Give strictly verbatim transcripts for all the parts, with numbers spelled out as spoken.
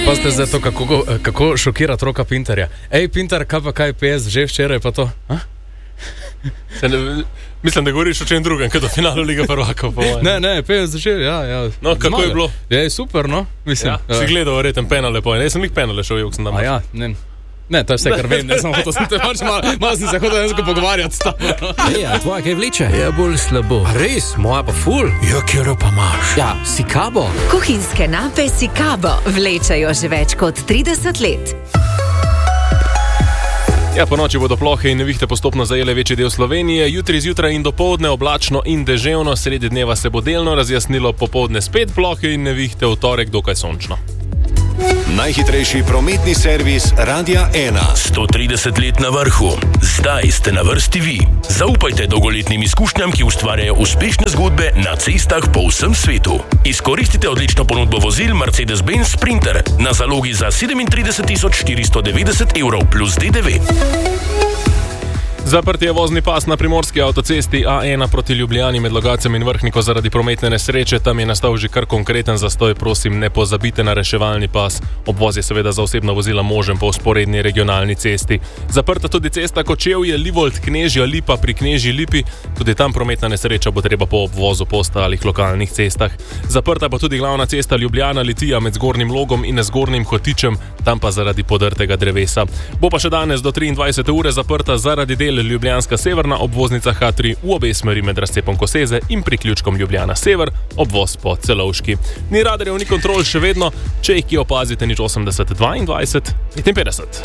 Pa ste zdaj to, kako, kako šokira troka Pinterja. Ej, Pinter, kaj pa kaj P S že včeraj pa to? Ne, mislim, da govoriš o čem drugem, kot o finalu Lige prvakov. Ne, ne, P S že, ja, ja. No, kako je bilo? Je super, no, mislim. Ja, si gledal, verjetno, penale po ene. Jaz sem jih penale šel, jok sem tam. A ja, ne. Ne, to je vse, kar vem, ne samo to, sem te pač malo, malo sem se hotel ensko pogovarjati s tabo. Ej, a tvoja kaj vleče? Ja, bolj slabo. A res, moja pa ful? Ja, kjero pa imaš? Ja, Sikabo. Kuhinjske nape Sikabo vlečajo že več kot trideset let. Ja, po noči bodo plohe in nevihte postopno zajele večji del Slovenije. Jutri zjutraj in dopoldne oblačno in deževno, sredi dneva se bo delno razjasnilo, popoldne spet plohe in nevihte, v torek dokaj sončno. Najhitrejši prometni servis Radia ena. sto trideset let na vrhu. Zdaj ste na vrsti vi. Zaupajte dolgoletnim izkušnjam, ki ustvarjajo uspešne zgodbe na cestah po vsem svetu. Izkoristite odlično ponudbo vozil Mercedes-Benz Sprinter na zalogi za sedemintrideset tisoč štiristo devetdeset evrov plus D D V. Zaprt je vozni pas na primorski avtocesti A ena proti Ljubljani med Logatcem in Vrhniko zaradi prometne nesreče. Tam je nastal že kar konkreten zastoj, prosim, ne pozabite na reševalni pas. Obvoz je seveda za osebna vozila možen po vzporedni regionalni cesti. Zaprta tudi cesta Kočevje, Livold, Knežja Lipa pri Knežji Lipi. Tudi tam prometna nesreča bo treba po obvozu po ostalih lokalnih cestah. Zaprta pa tudi glavna cesta Ljubljana-Litija med Zgornjim Logom in Zgornjim Hotičem, tam pa zaradi podrtega drevesa. Bo pa še danes do triindvajsete ure zaprta zaradi del Ljubljanska severna obvoznica H tri v obe smeri med razcepom Koseze in priključkom Ljubljana sever, obvoz po Celovški. Ni radarjev, ni kontrol še vedno, če jih ki opazite, nič osemdeset dvaindvajset petinpetdeset.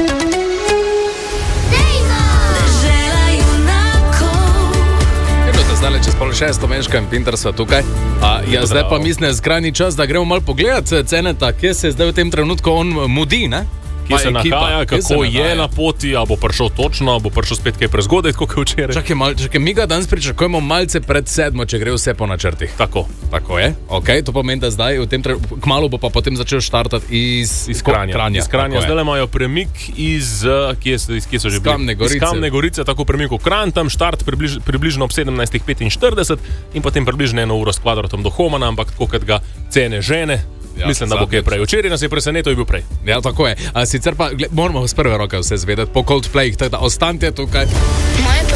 Zdaj, čez pol šesto meškam Pinter sva tukaj. A, ja, zdaj pa mislim, skrajni čas, da gremo malo pogledati Ceneta, kje se zdaj v tem trenutku on mudi, ne? Kje se nahaja, kako je na poti, a bo prišel točno, a bo prišel spet kaj prezgodaj, kot je včeraj. Čakaj, mal, čakaj, mi ga danes pričakujemo malce pred sedmo, če gre vse po načrtih. Tako. Tako je, ok, to pomeni, da zdaj v tem trenutku, kmalu bo pa potem začel štartati iz, iz Kranja. Kranja. Iz Kranja, zdaj imajo premik iz, kje so, iz, kje so že bili? Kamne Gorice. Iz Kamne Gorice, tako premik v Kranj, tam štart približ, približno ob sedemnajst petinštirideset in potem približno eno uro s kvadratom do Homana, ampak tako, kot ga cene žene. Ja, mislim, da bo kaj prej. Včeraj nas je presenetil, je bil prej. Ja, tako je. A sicer pa gled, moramo z prve roke vse zvedeti po Coldplayih, tako da ostanite tukaj. Moje